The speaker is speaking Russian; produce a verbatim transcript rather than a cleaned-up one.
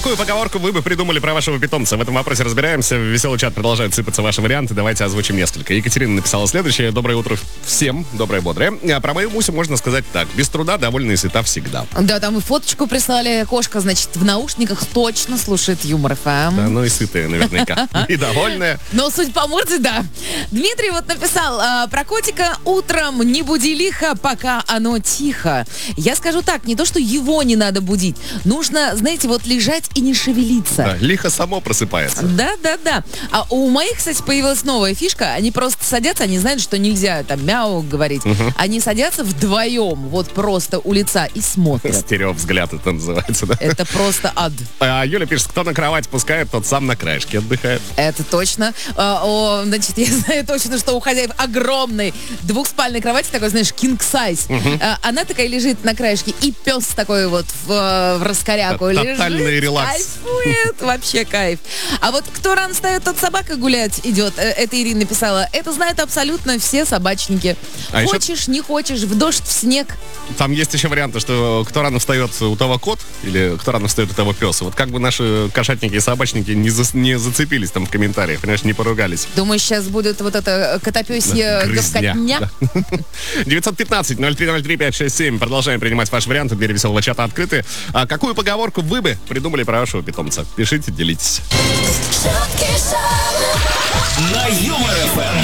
Какую поговорку вы бы придумали про вашего питомца? В этом вопросе разбираемся. Веселый чат продолжает сыпаться ваши варианты. Давайте озвучим несколько. Екатерина написала следующее. Доброе утро всем. Доброе, бодрое. А про мою Мусю можно сказать так. Без труда, довольна и сыта всегда. Да, там и фоточку прислали. Кошка, значит, в наушниках точно слушает Юмор эф эм. Да, ну и сытая наверняка. И довольная. Но суть по морде, да. Дмитрий вот написал а, про котика: утром не буди лихо, пока оно тихо. Я скажу так, не то, что его не надо будить. Нужно, знаете, вот лежать и не шевелиться. Да, лихо само просыпается. Да, да, да. А у моих, кстати, появилась новая фишка. Они просто садятся, они знают, что нельзя там мяу говорить. Угу. Они садятся вдвоем, вот просто у лица и смотрят. Стереовзгляд это называется, да? Это просто ад. А Юля пишет, кто на кровать пускает, тот сам на краешке отдыхает. Это точно. А, о, значит, я знаю точно, что у хозяев огромной двухспальной кровати, такой, знаешь, king size. Угу. А, она такая лежит на краешке, и пес такой вот в, в раскоряку лежит. Тотальный релакс. Кайфует, вообще кайф. А вот кто рано встает, тот собака гулять идет. Это Ирина написала. Это знают абсолютно все собачники. А хочешь, еще... не хочешь, в дождь, в снег. Там есть еще варианты, что кто рано встает, у того кот, или кто рано встает, у того пес. Вот как бы наши кошатники и собачники не, за, не зацепились там в комментариях, понимаешь, не поругались. Думаю, сейчас будет вот это котопёсье говкотня. девятьсот пятнадцать ноль три ноль три пять шесть семь. Продолжаем принимать ваши варианты. Двери веселого чата открыты. А какую поговорку вы бы придумали про вашего питомца? Пишите, делитесь. На Юмор эф эм.